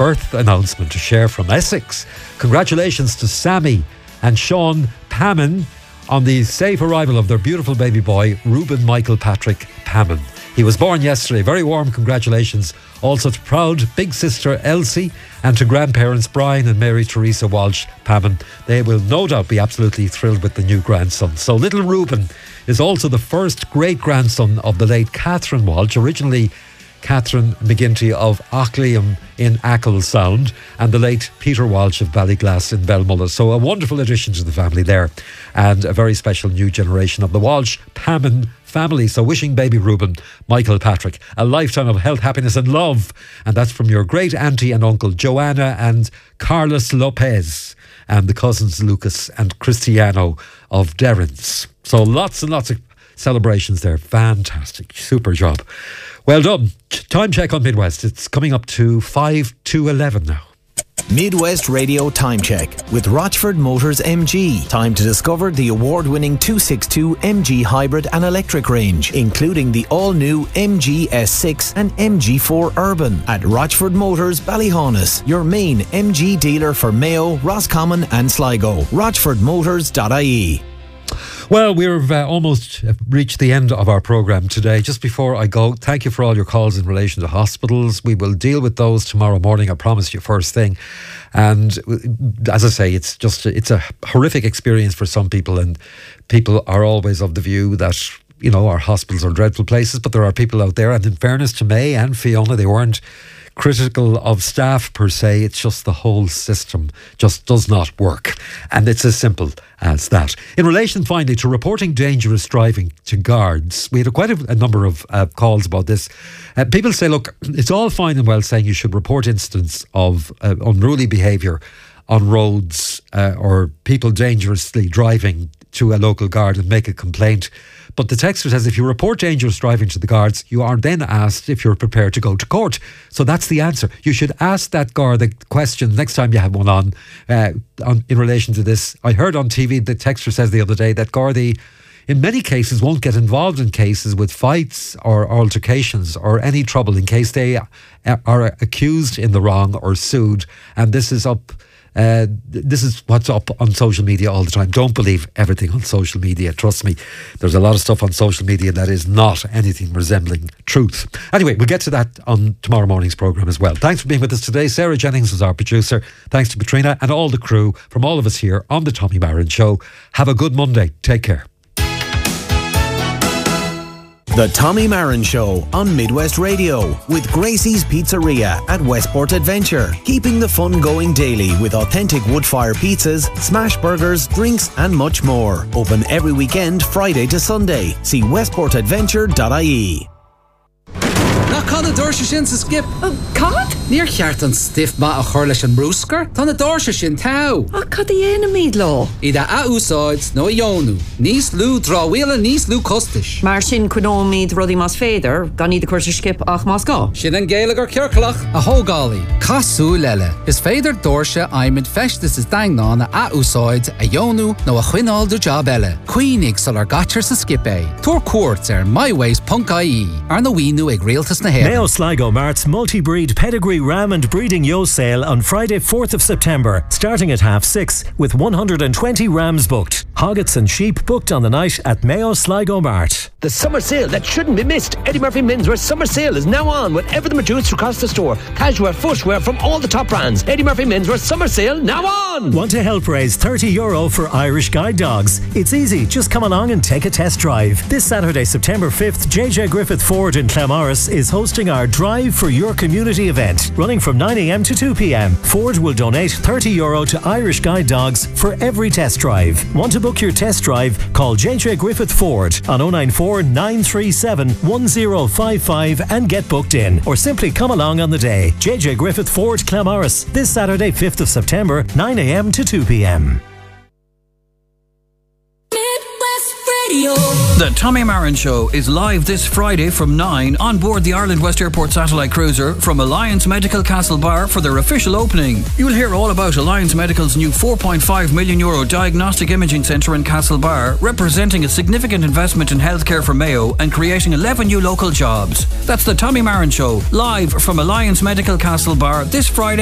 birth announcement to share from Essex. Congratulations to Sammy and Sean Pammon on the safe arrival of their beautiful baby boy, Reuben Michael Patrick Pammon. He was born yesterday. Very warm congratulations also to proud big sister Elsie and to grandparents Brian and Mary Teresa Walsh Pammon. They will no doubt be absolutely thrilled with the new grandson. So little Reuben is also the first great-grandson of the late Catherine Walsh, originally Catherine McGinty of Achlium in Achill Sound, and the late Peter Walsh of Ballyglass in Belmullet. So a wonderful addition to the family there, and a very special new generation of the Walsh Pammon family. So wishing baby Reuben Michael Patrick a lifetime of health, happiness and love. And that's from your great auntie and uncle Joanna and Carlos Lopez, and the cousins Lucas and Cristiano of Derrins. So lots and lots of celebrations there. Fantastic. Super job. Well done. Time check on Midwest. It's coming up to 5 to 11 now. Midwest Radio Time Check with Rochford Motors MG. Time to discover the award-winning 262 MG hybrid and electric range, including the all-new MG S6 and MG4 Urban at Rochford Motors Ballyhaunis, your main MG dealer for Mayo, Roscommon and Sligo. RochfordMotors.ie. Well, we've almost reached the end of our programme today. Just before I go, thank you for all your calls in relation to hospitals. We will deal with those tomorrow morning, I promise you, first thing. And as I say, it's a horrific experience for some people, and people are always of the view that, you know, our hospitals are dreadful places, but there are people out there, and in fairness to May and Fiona, they weren't critical of staff per se. It's just the whole system just does not work, and it's as simple as that. In relation finally to reporting dangerous driving to guards, we had quite a number of calls about this. People say, look, it's all fine and well saying you should report incidents of unruly behaviour on roads or people dangerously driving to a local guard and make a complaint. But the texter says if you report dangerous driving to the guards, you are then asked if you're prepared to go to court. So that's the answer. You should ask that guard the question next time you have one on in relation to this. I heard on TV, the texter says the other day that Gardaí in many cases won't get involved in cases with fights or altercations or any trouble in case they are accused in the wrong or sued. And this is up. This is what's up on social media all the time. Don't believe everything on social media. Trust me, there's a lot of stuff on social media that is not anything resembling truth. Anyway, we'll get to that on tomorrow morning's programme as well. Thanks for being with us today. Sarah Jennings was our producer. Thanks to Katrina and all the crew from all of us here on the Tommy Marin Show. Have a good Monday. Take care. The Tommy Marin Show on Midwest Radio with Gracie's Pizzeria at Westport Adventure. Keeping the fun going daily with authentic wood-fire pizzas, smash burgers, drinks and much more. Open every weekend, Friday to Sunday. See westportadventure.ie. Na cad a dúirse sin sa skip. Cad? Níor cheart an stiff ma a chur leis an brúscar. Tá na dúirse sin tau. Cad a dhéana míad lá? Ida a úsáid nó iónú. Níos lú dráhuiile níos lú costais. Mar sin cuineáil míad rudí más féidir, gan iad a chuir skip ach más gá. Sin an géalagar cearclach a hógálaí. Casú leile. Is féidir dúirse aimid festas is daingná a úsáid a iónú nó a chuineáil do job eile. Cuoinig sal ar gatir sa skip é. Tuair cuairt myways.ie ar na wínu ag rialtas na hair. Mayo Sligo Mart's multi-breed pedigree ram and breeding yo sale on Friday 4th of September, starting at 6:30 with 120 rams booked. Hoggets and sheep booked on the night at Mayo Sligo Mart. The summer sale that shouldn't be missed. Eddie Murphy Menswear summer sale is now on with everything produced across the store. Casual footwear from all the top brands. Eddie Murphy Menswear summer sale now on. Want to help raise €30 for Irish Guide Dogs? It's easy. Just come along and take a test drive. This Saturday, September 5th, JJ Griffith Ford in Claremorris is hosting our Drive for Your Community event, running from 9 a.m. to 2 p.m. Ford will donate €30 to Irish Guide Dogs for every test drive. Want to book your test drive? Call JJ Griffith Ford on 094 937 1055 and get booked in, or simply come along on the day. JJ Griffith Ford, Claremorris, this Saturday 5th of September, 9 a.m. to 2 p.m. The Tommy Marin Show is live this Friday from 9 on board the Ireland West Airport satellite cruiser from Alliance Medical Castlebar for their official opening. You'll hear all about Alliance Medical's new €4.5 million diagnostic imaging centre in Castlebar, representing a significant investment in healthcare for Mayo and creating 11 new local jobs. That's the Tommy Marin Show, live from Alliance Medical Castlebar this Friday